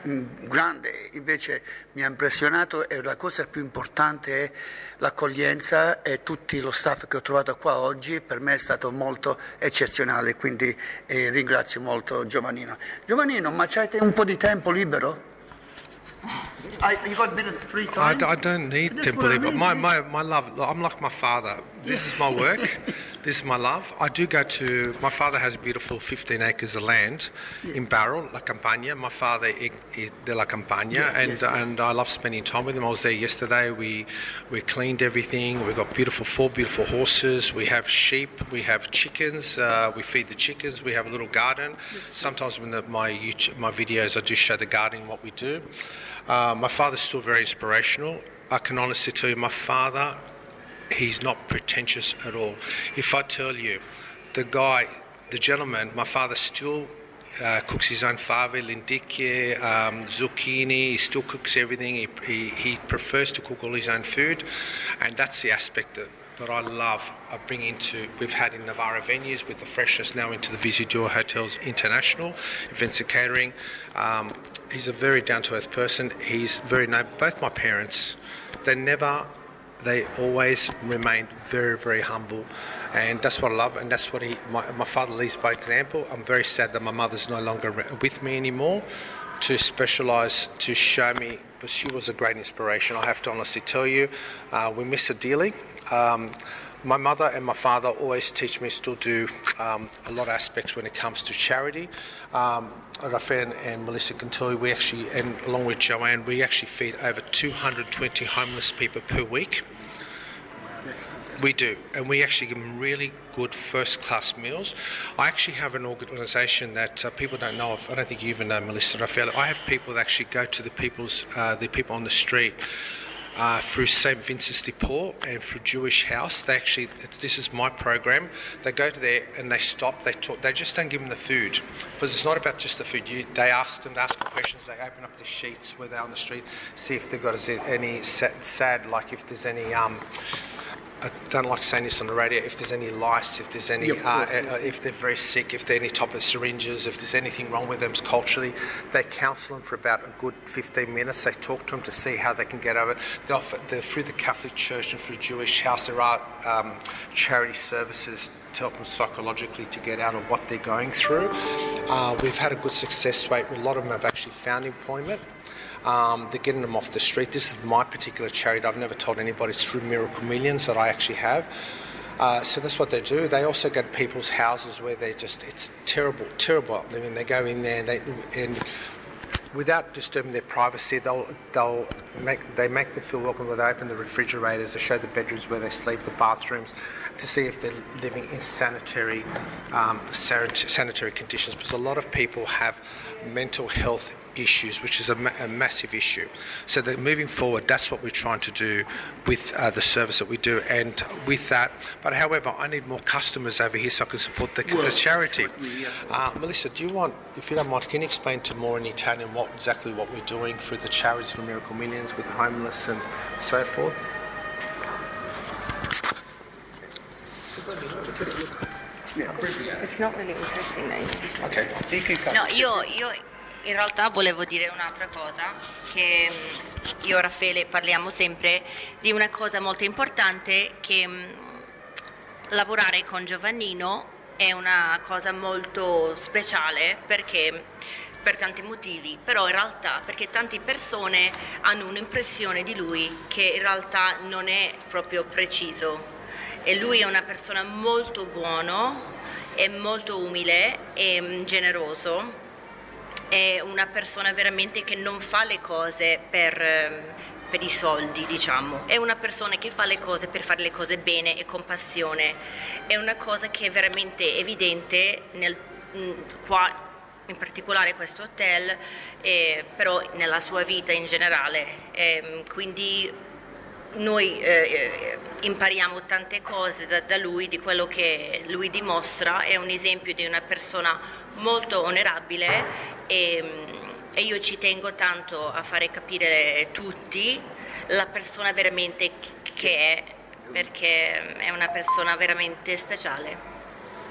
grande, invece mi ha impressionato e la cosa più importante è l'accoglienza e tutto lo staff che ho trovato qua oggi, per me è stato molto eccezionale, quindi ringrazio molto Giovannino. Giovannino, ma c'hai un po' di tempo libero? You got a bit of free time? I don't need temple but my love, I'm like my father. This is my work. This is my love. I do go to, my father has beautiful 15 acres of land in Barrel, La Campagna. My father is de La Campagna, and I love spending time with him. I was there yesterday. We cleaned everything. We've got four beautiful horses. We have sheep. We have chickens. We feed the chickens. We have a little garden. Sometimes when my videos, I do show the gardening, what we do. My father's still very inspirational. I can honestly tell you, my father, he's not pretentious at all. If I tell you, the gentleman, my father still cooks his own fave, lindicchie, zucchini. He still cooks everything. He prefers to cook all his own food, and that's the aspect that I love. I bring into, we've had in Navara venues with the freshness now into the Visidor Hotels International, events and catering. He's a very down-to-earth person. He's very noble. Both my parents, they always remained very, very humble. And that's what I love, and that's what my father leads by example. I'm very sad that my mother's no longer with me anymore to specialise, to show me, but she was a great inspiration. I have to honestly tell you, we miss her dearly. My mother and my father always teach me, still do a lot of aspects when it comes to charity. Rafael and Melissa can tell you, we actually, and along with Joanne, we actually feed over 220 homeless people per week. We do, and we actually give them really good first-class meals. I actually have an organisation that people don't know of. I don't think you even know, Melissa, Rafael. I have people that actually go to the people on the street. Through St. Vincent's de Paul and through Jewish House. They actually, this is my program. They go to there and they stop, they talk, they just don't give them the food. Because it's not about just the food. They ask them questions, they open up the sheets where they're on the street, see if they've got any sad, like if there's any, I don't like saying this on the radio, if there's any lice, if there's any, if they're very sick, if there are any type of syringes, if there's anything wrong with them culturally, they counsel them for about a good 15 minutes. They talk to them to see how they can get over it. They're through the Catholic Church and through Jewish House, there are charity services to help them psychologically to get out of what they're going through. We've had a good success rate. A lot of them have actually found employment. They're getting them off the street. This is my particular charity. I've never told anybody. It's through Miracle Millions that I actually have. So that's what they do. They also go to people's houses where it's terrible living. They go in there and without disturbing their privacy, they make them feel welcome. Where they open the refrigerators, they show the bedrooms where they sleep, the bathrooms, to see if they're living in sanitary conditions. Because a lot of people have mental health issues, which is a massive issue. So that moving forward, that's what we're trying to do with the service that we do, and with that. But however, I need more customers over here so I can support the charity. Melissa, do you want, if you don't mind, can you explain to more in Italian exactly what we're doing through the charities for Miracle Millions with the homeless and so forth? It's not really interesting. Okay. No, io in realtà volevo dire un'altra cosa, che io e Raffaele parliamo sempre di una cosa molto importante, che lavorare con Giovannino è una cosa molto speciale, perché per tanti motivi, però in realtà perché tante persone hanno un'impressione di lui che in realtà non è proprio preciso, e lui è una persona molto buono, è molto umile e generoso. È una persona veramente che non fa le cose per i soldi, diciamo. È una persona che fa le cose per fare le cose bene e con passione. È una cosa che è veramente evidente qua, in particolare questo hotel, però nella sua vita in generale. Quindi noi impariamo tante cose da lui, di quello che lui dimostra. È un esempio di una persona molto onorabile, e io ci tengo tanto a fare capire tutti la persona veramente che è, perché è una persona veramente speciale.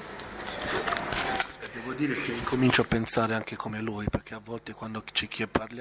Devo dire che comincio a pensare anche come lui, perché a volte quando ci parliamo